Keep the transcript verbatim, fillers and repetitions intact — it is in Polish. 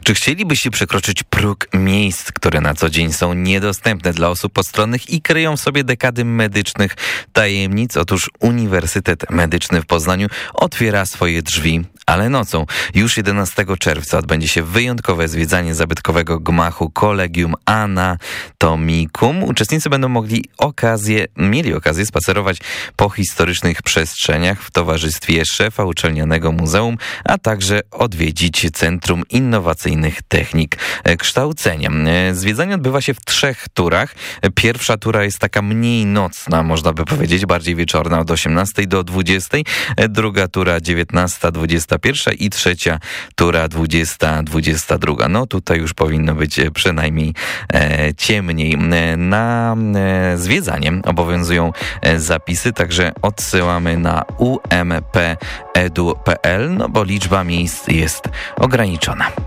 Czy chcielibyście przekroczyć próg miejsc, które na co dzień są niedostępne dla osób postronnych i kryją w sobie dekady medycznych tajemnic? Otóż Uniwersytet Medyczny w Poznaniu otwiera swoje drzwi, ale nocą. Już jedenastego czerwca odbędzie się wyjątkowe zwiedzanie zabytkowego gmachu Collegium Anatomicum. Uczestnicy będą mogli okazję, mieli okazję spacerować po historycznych przestrzeniach w towarzystwie szefa uczelnianego muzeum, a także odwiedzić Centrum Innowacyjnych Technik Kształcenia. Zwiedzanie odbywa się w trzech turach. Pierwsza tura jest taka mniej nocna, można by powiedzieć, bardziej wieczorna, od osiemnastej do dwudziestej. Druga tura dziewiętnasta do dwudziestej pierwszej i trzecia tura dwudziesta do dwudziestej drugiej. No tutaj już powinno być przynajmniej e, ciemniej. Na e, zwiedzanie obowiązują e, zapisy, także odsyłamy na u m p edu kropka p l, no bo liczba miejsc jest ograniczona.